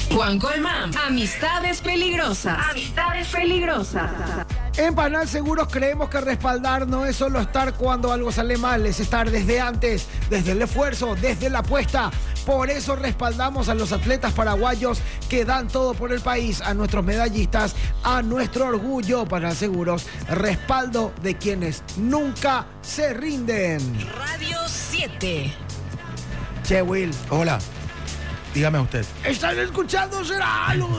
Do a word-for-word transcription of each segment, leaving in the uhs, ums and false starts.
Juan Colmán, amistades peligrosas. Amistades peligrosas. En Panal Seguros creemos que respaldar no es solo estar cuando algo sale mal, es estar desde antes, desde el esfuerzo, desde la apuesta. Por eso respaldamos a los atletas paraguayos que dan todo por el país, a nuestros medallistas, a nuestro orgullo. Panal Seguros, respaldo de quienes nunca se rinden. Radio siete. Che, Will. Hola. Dígame usted. ¿Están escuchando? ¿Será algo?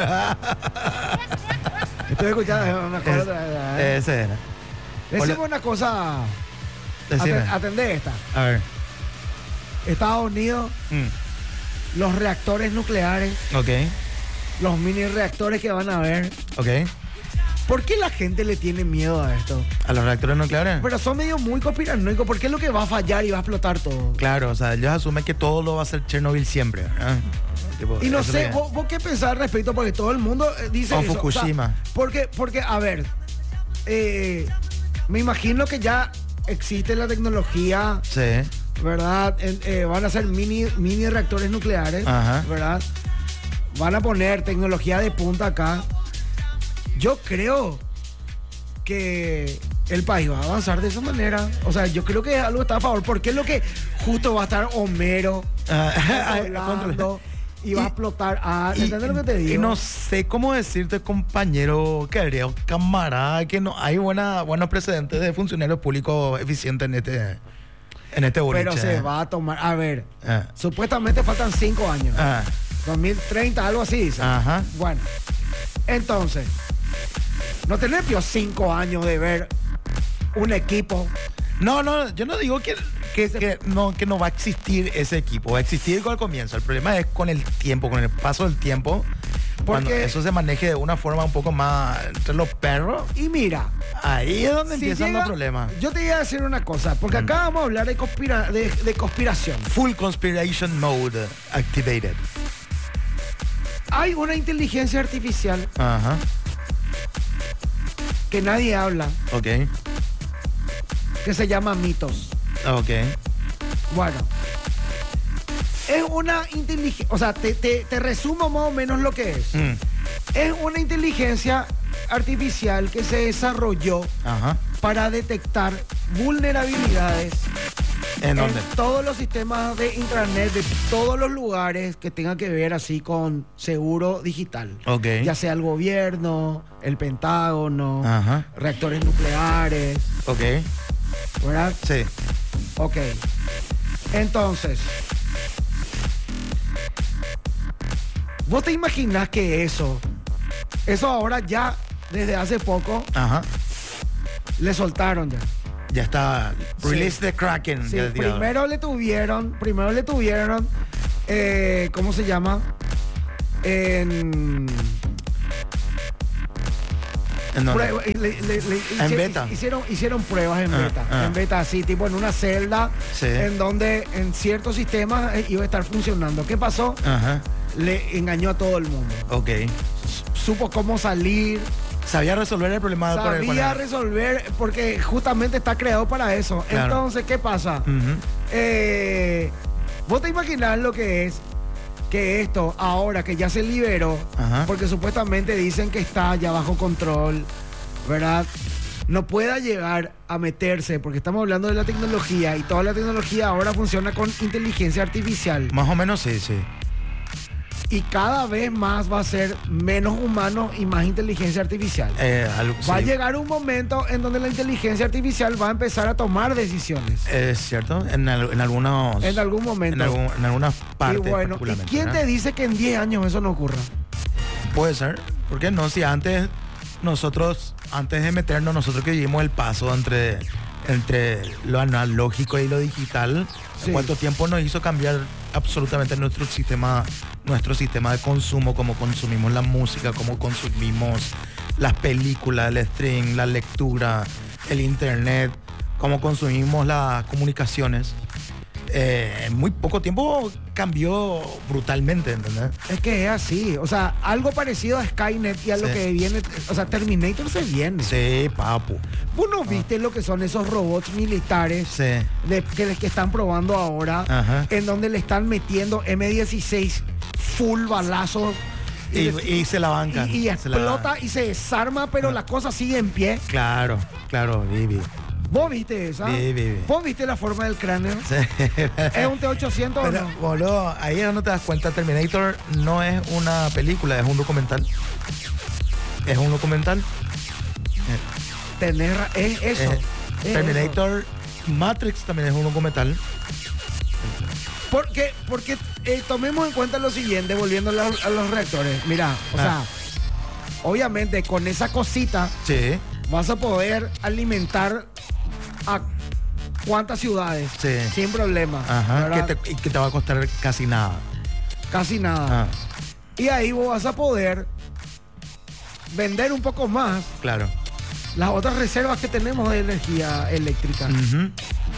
Estoy escuchando una cosa. Es, otra, ¿eh? ese era. Decime Hola. una cosa. Decime. Aten- Atendé esta. A ver. Estados Unidos, Mm. los reactores nucleares, Ok. los mini reactores que van a haber. Ok. ¿Por qué la gente le tiene miedo a esto? ¿A los reactores nucleares? Pero son medio muy conspiranoicos. ¿Por qué es lo que va a fallar y va a explotar todo? Claro, o sea, ellos asumen que todo lo va a hacer Chernobyl siempre, ¿verdad? Tipo, Y no eso sé, es lo ¿vos, vos qué pensás al respecto? Porque todo el mundo eh, dice O eso. Fukushima. O sea, porque, porque, a ver, eh, me imagino que ya existe la tecnología, que- Sí. ¿verdad? En- eh, van a ser mini, mini reactores nucleares, Ajá. ¿verdad? Van a poner tecnología de punta acá. Yo creo que el país va a avanzar de esa manera. O sea, yo creo que algo está a favor, porque es lo que justo va a estar Homero Ah, hablando y va a Y- explotar. Ah, Y, ¿entendés lo que te digo? y no sé cómo decirte, compañero, querido camarada, que no hay buena, buenos precedentes de funcionarios públicos eficientes en este, en este boliche. Pero se va a tomar. A ver, Ah. supuestamente faltan cinco años. Ah, dos mil treinta, algo así dice. Ajá. Bueno, entonces, no tenés pio cinco años de ver un equipo. No, no, yo no digo que, que, que no, que no va a existir ese equipo, va a existir con el comienzo. El problema es con el tiempo, con el paso del tiempo, cuando Porque- eso se maneje de una forma un poco más entre los perros, Y mira, ahí es donde si empiezan llega- los problemas. yo te iba a decir una cosa, porque acá vamos a hablar de, conspira- de, de conspiración. Full conspiration mode activated. Hay una inteligencia artificial Ajá, que nadie habla, ok, que se llama Mitos. ok. Bueno, es una inteligencia, o sea, te, te- te resumo más o menos lo que es. Mm, Es una inteligencia artificial que se desarrolló Ajá. para detectar vulnerabilidades ¿En dónde? todos los sistemas de intranet de todos los lugares que tengan que ver así con seguro digital. Ok. Ya sea el gobierno, el Pentágono, Ajá. reactores nucleares, Ok. ¿verdad? Sí. Ok. Entonces, ¿vos te imaginás que eso, eso ahora ya desde hace poco Ajá. le soltaron ya? Ya está. Release the Kraken. Sí, ya le tiraron. primero le tuvieron, primero le tuvieron, eh, ¿cómo se llama? En, ¿En dónde? prueba- le- le- le- hici- beta. Hicieron, hicieron pruebas en Ah, beta, ah. en beta así, tipo en una celda, Sí. en donde en ciertos sistemas eh, iba a estar funcionando. ¿Qué pasó? Ajá. Le engañó a todo el mundo. Ok. Supo cómo salir, Sabía resolver el problema con el- con sabía el- resolver, porque justamente está creado para eso. Claro. Entonces, ¿qué pasa? Ujú. Eh, ¿Vos te imaginás lo que es que esto, ahora que ya se liberó, Ajá. porque supuestamente dicen que está ya bajo control, ¿verdad? No pueda llegar a meterse, porque estamos hablando de la tecnología y toda la tecnología ahora funciona con inteligencia artificial. Más o menos sí, sí. Y cada vez más va a ser menos humano y más inteligencia artificial. Eh, algo- Va a sí. llegar un momento en donde la inteligencia artificial va a empezar a tomar decisiones. Es cierto, en, al- en algunos. En algún momento. En, algún- en algunas Y partes. bueno, ¿y particularmente, quién ¿no? te dice que en diez años eso no ocurra? Puede ser. ¿Por qué no? Si antes nosotros, antes de meternos, nosotros que vivimos el paso entre, entre lo analógico y lo digital, Sí. ¿en cuánto tiempo nos hizo cambiar absolutamente nuestro sistema, nuestro sistema de consumo, cómo consumimos la música, cómo consumimos las películas, el stream, la lectura, el internet, cómo consumimos las comunicaciones? Eh, en muy poco tiempo cambió brutalmente, ¿entendés? Es que es así. O sea, algo parecido a Skynet y a lo Sí. que viene. O sea, Terminator se viene. Sí, papu. ¿Vos no viste lo que son esos robots militares Sí. de- que, les- que están probando ahora? Ajá. En donde le están metiendo eme dieciséis full balazo. Y, y se la banca. Y, y se explota la... y se desarma, pero la cosa sigue en pie. Claro, claro, Vivi. ¿Vos viste esa? Sí, vi, vi. ¿Vos viste la forma del cráneo? Sí. ¿Es un T ochocientos Pero, o no? boludo, ahí es donde te das cuenta, Terminator no es una película, es un documental. Es un documental. Tenés ra- es eso. Eh, es Terminator, Matrix también es un documental. Porque, porque eh, tomemos en cuenta lo siguiente, volviendo a los, a los reactores. Mira, o Ah. sea, obviamente con esa cosita Sí, vas a poder alimentar a cuántas ciudades Sí. sin problema. ajá, ¿verdad? que te, y que te va a costar casi nada. Casi nada. Ah, Y ahí vos vas a poder vender un poco más claro. las otras reservas que tenemos de energía eléctrica. Ujú.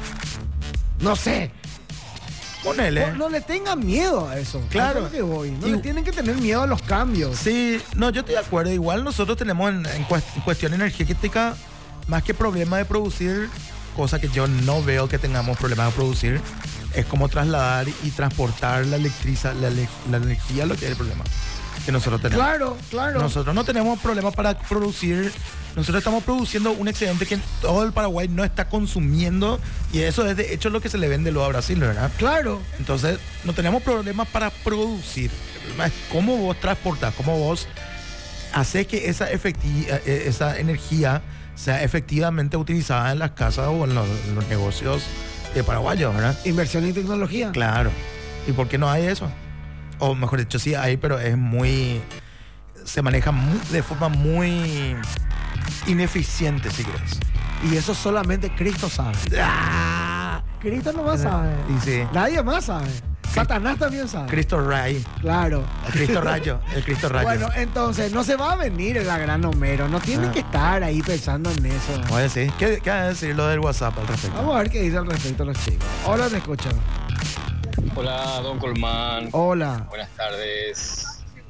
No sé. Ponele. No, no le tengan miedo a eso. Claro. A eso es lo que voy. No Y- le tienen que tener miedo a los cambios. Sí, no, yo estoy de acuerdo. Igual nosotros tenemos en, en cuest- en cuestión energética más que problema de producir, cosa que yo no veo que tengamos problemas de producir, es como trasladar y transportar la electriza, la, ele- la energía, lo que es el problema que nosotros tenemos. Claro, claro. Nosotros no tenemos problemas para producir. Nosotros estamos produciendo un excedente que todo el Paraguay no está consumiendo y eso es de hecho lo que se le vende luego a Brasil, ¿verdad? Claro. Entonces, no tenemos problemas para producir. El problema es cómo vos transportás, cómo vos haces que esa, efecti- eh, esa energía sea efectivamente utilizada en las casas o en los, en los negocios de paraguayos, ¿verdad? Inversión en tecnología. Claro. ¿Y por qué no hay eso? O mejor dicho, sí hay, pero es muy... Se maneja mu- de forma muy ineficiente, si querés. Y eso solamente Cristo sabe. ¡Ah! Cristo no más sabe. Y sí. Nadie más sabe. Satanás también sabe. Cristo Ray. Claro. El Cristo Rayo. El Cristo Rayo. Bueno, entonces no se va a venir el gran Homero. No tiene Ah. que estar ahí pensando en eso. Voy a decir, ¿qué, qué va a decir lo del WhatsApp al respecto? Vamos a ver qué dice al respecto los chicos. Hola, te escucho. Hola, don Colmán. Hola. Buenas tardes.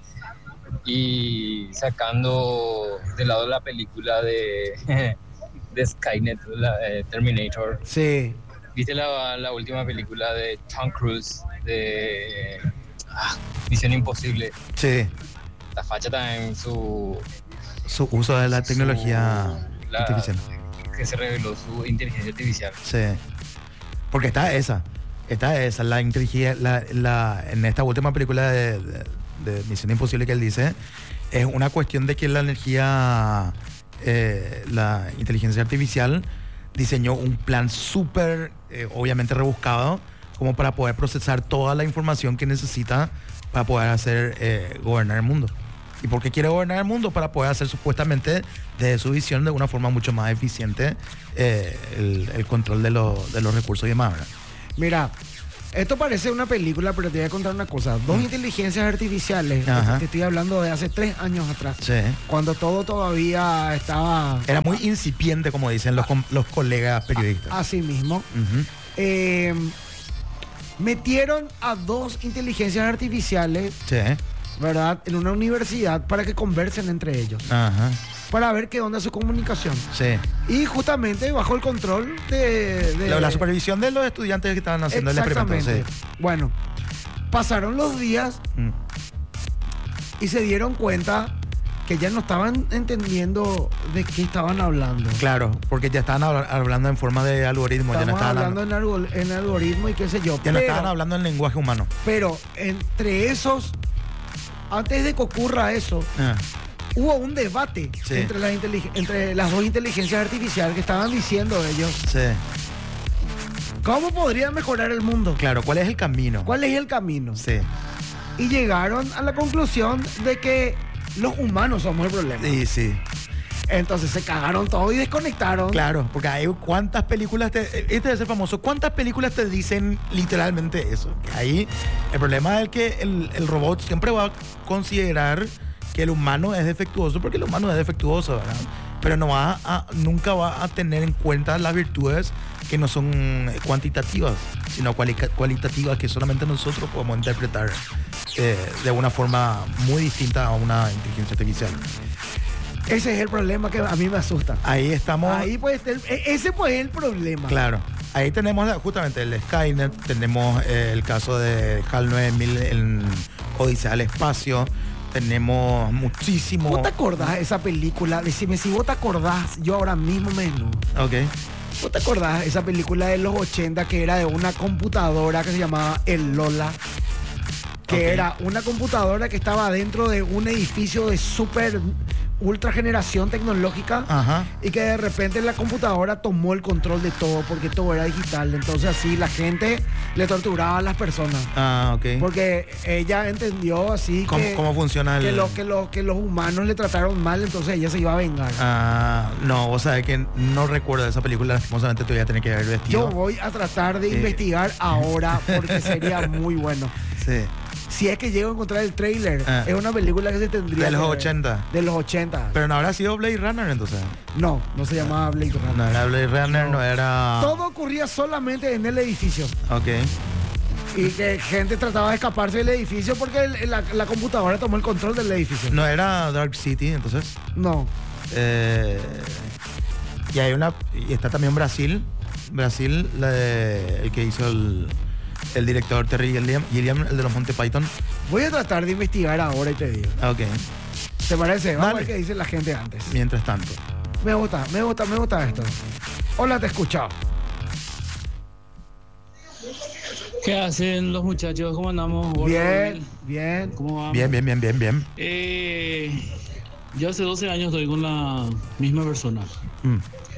Y sacando de lado la película de, de Skynet, la, eh, Terminator, Sí. ¿viste la, la última película de Tom Cruise de ah, Misión Imposible? Sí, La facha también su... su uso de la su- tecnología la- artificial. que se reveló su inteligencia artificial. Sí. Porque está esa. Está esa. La inteligencia. La, la, en esta última película de, de, de Misión Imposible que él dice, es una cuestión de que la energía. Eh, la inteligencia artificial diseñó un plan súper, eh, obviamente rebuscado, como para poder procesar toda la información que necesita para poder hacer eh, gobernar el mundo. ¿Y por qué quiere gobernar el mundo? Para poder hacer supuestamente, desde su visión, de una forma mucho más eficiente, eh, el, el control de, lo- de los recursos y demás, ¿verdad? Mira, esto parece una película, pero te voy a contar una cosa. Dos Mm. inteligencias artificiales, Ajá. te estoy hablando de hace tres años atrás, Sí. cuando todo todavía estaba Era muy incipiente, como dicen los, com- los colegas periodistas. así mismo. Ujú. Eh, metieron a dos inteligencias artificiales, Sí. ¿verdad?, en una universidad para que conversen entre ellos, Ajá. para ver qué onda su comunicación. Sí. Y justamente bajo el control de... de- La, la supervisión de los estudiantes que estaban haciendo el experimento. Exactamente. Sí. Bueno, pasaron los días Mm. y se dieron cuenta que ya no estaban entendiendo de qué estaban hablando. Claro, porque ya estaban habla- hablando en forma de algoritmo, ya no Estamos estaban hablando hablando, en, algo- en algoritmo y qué sé yo. ya no pero, estaban hablando en lenguaje humano. pero entre esos, antes de que ocurra eso, Ah. hubo un debate Sí. entre, las intelig- entre las dos inteligencias artificiales que estaban diciendo ellos, Sí. ¿cómo podría mejorar el mundo? Claro, ¿cuál es el camino? ¿Cuál es el camino? Sí. Y llegaron a la conclusión de que los humanos somos el problema. Sí, sí. Entonces se cagaron todo y desconectaron. Claro, porque hay cuántas películas te, este debe ser famoso, cuántas películas te dicen literalmente eso. Que ahí el problema es que el, el robot siempre va a considerar que el humano es defectuoso, porque el humano es defectuoso, ¿verdad? Pero no va a, nunca va a tener en cuenta las virtudes que no son cuantitativas, sino cuali- cualitativas, que solamente nosotros podemos interpretar eh, de una forma muy distinta a una inteligencia artificial. Ese es el problema que a mí me asusta. Ahí estamos. Ahí puede estar, e- ese pues es el problema. Claro. Ahí tenemos la- justamente el Skynet, tenemos eh, el caso de HAL nueve mil en Odisea del Espacio. Tenemos muchísimo... ¿Vos te acordás de esa película? Decime si vos te acordás, yo ahora mismo menos. Ok. ¿Vos te acordás de esa película de los ochenta que era de una computadora que se llamaba El Lola? Que Ok. era una computadora que estaba dentro de un edificio de súper ultra generación tecnológica Ajá. y que de repente la computadora tomó el control de todo porque todo era digital. Entonces así la gente le torturaba a las personas. Ah, ok. Porque ella entendió así ¿Cómo, que, cómo funciona el...? que, lo- que, lo- que los humanos le trataron mal, entonces ella se iba a vengar. Ah, no, vos sabés que no recuerdo de esa película, lastimosamente te voy a tener que ver vestido. Yo voy a tratar de Eh. investigar ahora porque sería muy bueno. Sí. Si es que llego a encontrar el trailer, Ah. es una película que se tendría De los que ver. ochenta. De los ochenta. Pero no habrá sido Blade Runner entonces. No, no se llamaba Blade Runner. No era Blade Runner, no, No. era... Todo ocurría solamente en el edificio. Ok. Y que gente trataba de escaparse del edificio porque el- la, la computadora tomó el control del edificio. No era Dark City, entonces. No. Eh, y hay una... Y está también Brasil. Brasil, la de- el que hizo el, el director Terry Gilliam, Gilliam, el de los Monty Python. Voy a tratar de investigar ahora y te digo. Ok. ¿Te parece? Vamos a ver Dale. qué dice la gente antes. Mientras tanto. Me gusta, me gusta, me gusta esto. Hola, te escucho. ¿Qué hacen los muchachos? ¿Cómo andamos? Gordo, Bien, bien. ¿Cómo vamos? Bien, bien, bien, bien, bien. Eh, yo hace doce años estoy con la misma persona. Mm.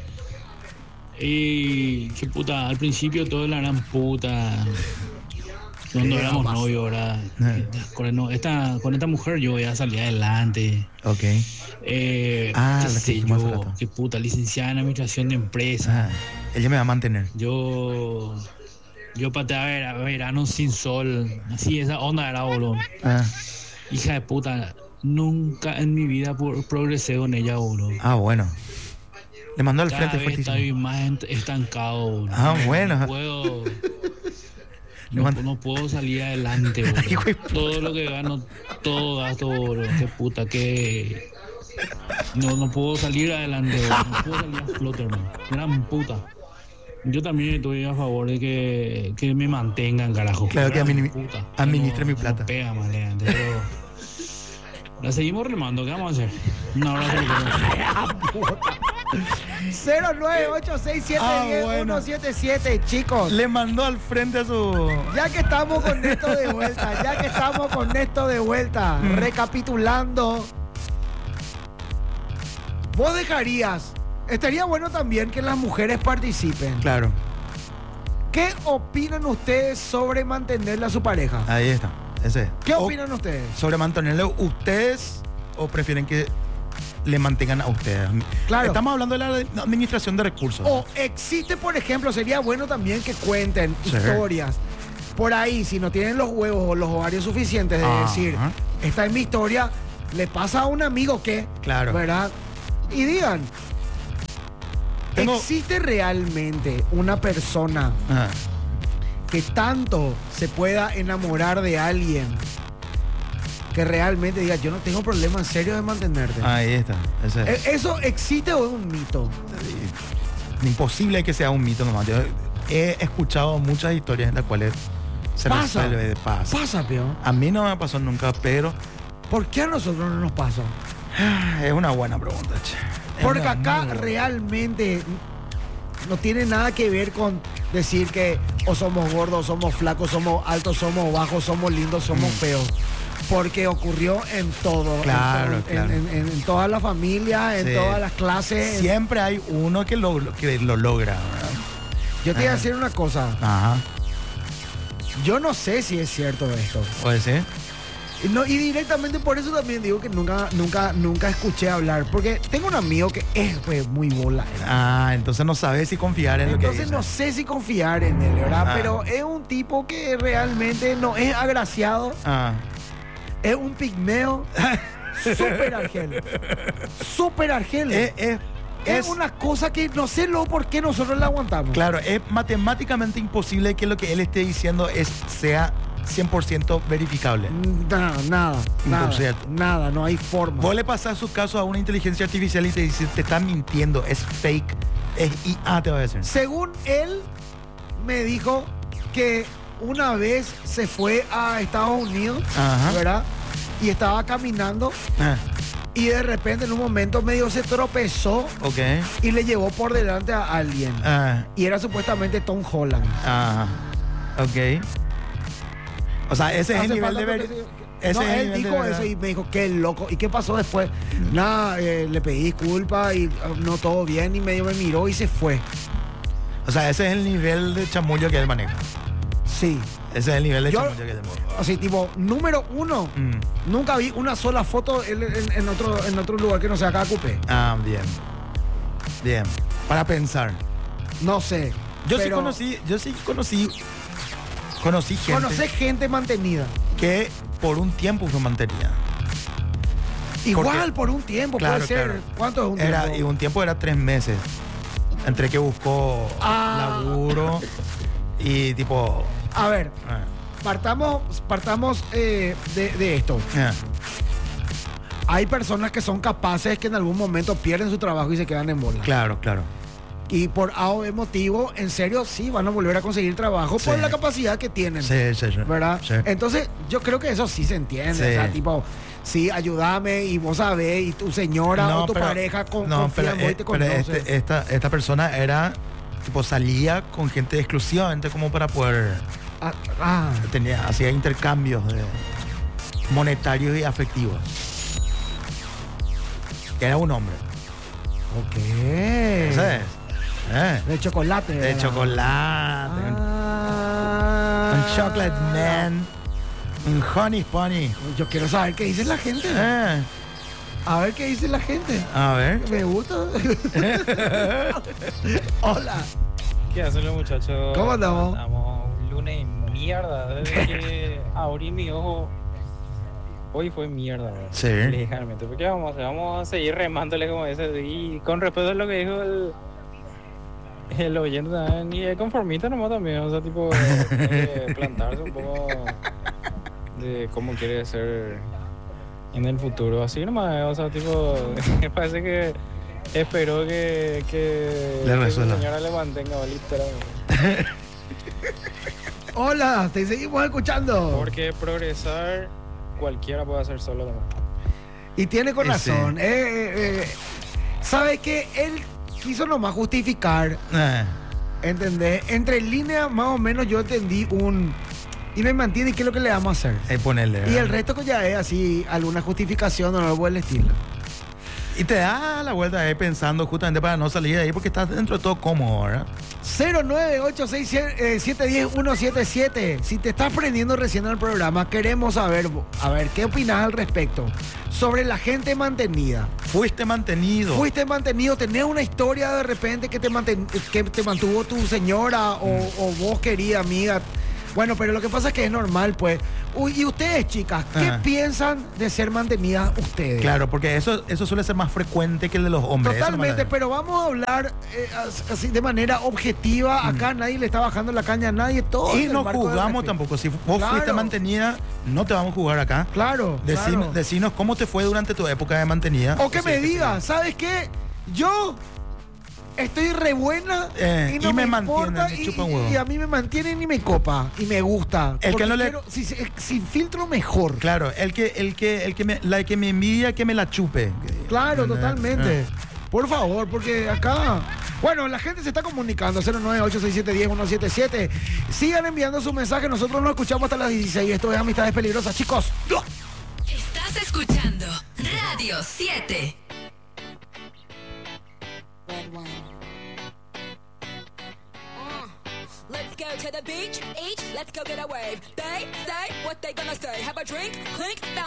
Y qué puta, al principio todo la gran puta. Cuando Sí, éramos más. novios, ¿verdad? Eh. Con, no, esta, con esta mujer yo voy a salir adelante. Ok. Eh, Ah, qué la que sé dijimos hace yo, rato. qué puta, licenciada en administración de empresas. Ah, ella me va a mantener. Yo. Yo pateaba vera- verano sin sol. Así, esa onda era, boludo. Ah, Hija de puta, nunca en mi vida por- progresé con ella, boludo. ah, bueno. Le mandó al Cada frente vez fuertísimo. estoy más ent- estancado, boludo. Ah, bueno. No puedo, Le no, mand- no puedo salir adelante, boludo. Hijo de puta. Todo lo que gano, todo gasto, boludo. Qué puta, que... No, no puedo salir adelante, boludo. No puedo salir a flote, hermano. Gran puta. Yo también estoy a favor de que, que me mantengan, carajo. Claro, que Gran admini- puta. administre No- mi no plata. pega más adelante, pero... La seguimos remando, ¿qué vamos a hacer? Un abrazo. cero nueve ocho seis siete Ah, uno cero bueno. uno siete siete, chicos. Le mandó al frente a su... Ya que estamos con esto de vuelta, ya que estamos con esto de vuelta, Mm. recapitulando, vos dejarías, estaría bueno también que las mujeres participen. Claro, ¿Qué opinan ustedes sobre mantenerle a su pareja? ahí está. Ese. ¿Qué O- opinan ustedes? ¿Sobre mantenerle ustedes o prefieren que le mantengan a ustedes? Claro. Estamos hablando de la administración de recursos. O existe, por ejemplo, sería bueno también que cuenten Sí. historias. Por ahí, si no tienen los huevos o los ovarios suficientes de Ajá. decir, esta es mi historia, le pasa a un amigo que, Claro. ¿verdad? Y digan, Tengo- ¿existe realmente una persona Ajá. que tanto se pueda enamorar de alguien que realmente diga, yo no tengo problema en serio de mantenerte? Ahí está. Ese. ¿E- ¿Eso existe o es un mito? Imposible que sea un mito nomás. Yo he escuchado muchas historias en las cuales se Pasa. resuelve de paz. Pasa, peor. A mí no me pasó nunca, pero ¿Por qué a nosotros no nos pasa? es una buena pregunta, che. Es Porque una acá muy buena. realmente no tiene nada que ver con decir que o somos gordos, somos flacos, somos altos, somos bajos, somos lindos, somos feos. Porque ocurrió en todo. en Claro, todo- claro. En, en- en toda la familia, en Sí. todas las clases. Siempre hay uno que lo, que lo logra, ¿verdad? Yo te voy a Ajá. decir una cosa. Ajá. Yo no sé si es cierto esto. Puede ser. Y No, y directamente por eso también digo que nunca, nunca, nunca escuché hablar. Porque tengo un amigo que es pues, muy bola. Ah, entonces no sabes si confiar en lo que Entonces dice. no sé si confiar en él, ¿verdad? Ah. Pero es un tipo que realmente no es agraciado, Ah, es un pigmeo súper argel. Súper argel. es, es, es es- una cosa que no sé lo por qué nosotros la aguantamos. claro, es matemáticamente imposible que lo que él esté diciendo es, sea cien por ciento verificable. Nada, nada, nada, Imposible. nada, no hay forma. Vos le pasás su caso a una inteligencia artificial y te dice, te están mintiendo, es fake, es I A, te va a decir. Según él, me dijo que una vez se fue a Estados Unidos, Ajá. ¿verdad? Y estaba caminando Ah, y de repente en un momento medio se tropezó ok. y le llevó por delante a alguien. Ah, Y era supuestamente Tom Holland. ah, ok. O sea, ese es el Hace nivel falta de ver. porque- Ese no, es el él nivel de dijo verdad. eso y me dijo, qué loco. ¿Y qué pasó después? Nada, eh, le pedí disculpas y uh, no todo bien y medio me miró y se fue. O sea, ese es el nivel de chamullo que él maneja. Sí. Ese es el nivel de Yo- chamullo que él maneja. Así, tipo, número uno, Mm. nunca vi una sola foto en, en- en otro, en otro lugar que no sea acá, Cupé. Ah, bien. Bien. Para pensar. No sé. Yo sí pero conocí, yo sí conocí, conocí gente Conocer gente mantenida. que por un tiempo fue mantenida. Igual Porque- por un tiempo, Claro, puede ser. claro. ¿Cuánto es un Era, tiempo? y un tiempo era tres meses. Entre que buscó Ah. laburo y tipo. A ver, ah, partamos, partamos eh, de, de esto. ah, Hay personas que son capaces que en algún momento pierden su trabajo y se quedan en bola. claro, claro. Y por A o B motivo, en serio, sí van a volver a conseguir trabajo por Sí. la capacidad que tienen. Sí, sí, sí. ¿Verdad? Sí. Entonces, yo creo que eso sí se entiende. Sí. O sea, tipo, sí, ayúdame y vos sabés, y tu señora o tu pero- pareja con, no, confía pero, en vos y eh, te pero conoce. este- esta, esta persona era, tipo, salía con gente exclusivamente como para poder, Ah, ah, tenía, hacía intercambios de monetarios y afectivos. Era un hombre, ok. ¿sabes? Eh, De chocolate. de ¿verdad? chocolate, un- Ah. un chocolate man, un honey pony. Yo quiero saber qué dice la gente. Eh, A ver qué dice la gente. a ver. Me gusta. Hola. ¿Qué hacen los muchachos? ¿Cómo andamos? Estamos un lunes de mierda. Desde que abrí mi ojo, hoy fue mierda. ¿verdad? Sí. Legalmente. Porque vamos a hacer? Vamos a seguir remándole como ese. Y con respecto a lo que dijo el, el oyente también, y es conformista nomás también. O sea, tipo, tiene que plantarse un poco de cómo quiere ser en el futuro. Así nomás, o sea, tipo, me parece que espero que, que, Le que su resuelva. señora le mantenga literalmente. Hola, te seguimos escuchando. Porque progresar cualquiera puede hacer solo también. Y tiene con Y sí. razón. Eh, eh, eh, ¿Sabe qué? Él quiso nomás justificar, Eh, ¿entendés? Entre líneas, más o menos, yo entendí un... Y me mantiene, ¿qué es lo que le vamos a hacer? ahí ponerle. Y ¿verdad? el resto que ya es así, alguna justificación o algo por el estilo. Y te da la vuelta ahí pensando justamente para no salir de ahí porque estás dentro de todo cómodo, ¿verdad? cero nueve ocho seis siete uno cero uno siete siete. Si te estás prendiendo recién al programa, queremos saber, a ver, ¿qué opinas al respecto? Sobre la gente mantenida. Fuiste mantenido. ¿Fuiste mantenido? ¿Tenés una historia de repente que te, manten- que te mantuvo tu señora o, o vos, querida amiga? Bueno, pero lo que pasa es que es normal, pues. Uy, y ustedes, chicas, ¿qué Ajá. piensan de ser mantenidas ustedes? Claro, porque eso, eso suele ser más frecuente que el de los hombres. Eso Totalmente, no me la- pero vamos a hablar eh, as- así de manera objetiva. Acá nadie le está bajando la caña a nadie, todo. Y en el no marco del juzgamos respeto. tampoco. Si vos Claro. fuiste mantenida, no te vamos a jugar acá. Claro, Decim- claro. Decinos cómo te fue durante tu época de mantenida. O que sea, me digas, ¿sabes qué? Yo estoy re buena Eh, y no y me, me importa mantienen, me y, chupan y- huevo. y a mí me mantienen y me copa y me gusta. El que Porque no le- quiero- si, si- si filtro mejor. Claro, el que, el que, el que me, la que me envidia, que me la chupe. Claro, Eh, totalmente. eh. Por favor, porque acá... Bueno, la gente se está comunicando. cero nueve ocho seis siete uno cero uno siete siete. Sigan enviando su mensaje. Nosotros nos escuchamos hasta las dieciséis. Esto es Amistades Peligrosas, chicos. Estás escuchando Radio siete. Red wine. Uh, let's go to the beach, each, let's go get a wave. They say what they gonna say. Have a drink, clink,